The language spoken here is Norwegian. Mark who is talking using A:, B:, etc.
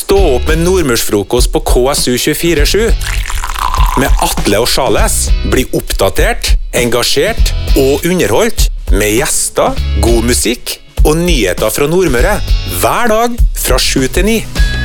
A: Stå opp med Nordmørsfrokost på KSU 24/7. Med Atle og Charles. Bli oppdatert, engasjert og underholdt. Med gjester, god musikk og nyheter fra Nordmøre. Hver dag fra 7 til 9.